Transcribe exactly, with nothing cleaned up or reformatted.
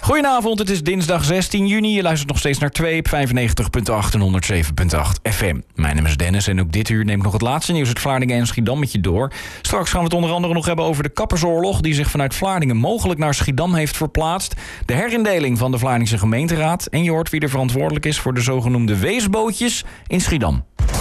Goedenavond, het is dinsdag zestien juni. Je luistert nog steeds naar twee op vijfennegentig komma acht en honderdzeven komma acht F M. Mijn naam is Dennis en ook dit uur neem ik nog het laatste nieuws uit Vlaardingen en Schiedam met je door. Straks gaan we het onder andere nog hebben over de kappersoorlog die zich vanuit Vlaardingen mogelijk naar Schiedam heeft verplaatst. De herindeling van de Vlaardingse gemeenteraad. En je hoort wie er verantwoordelijk is voor de zogenoemde weesbootjes in Schiedam.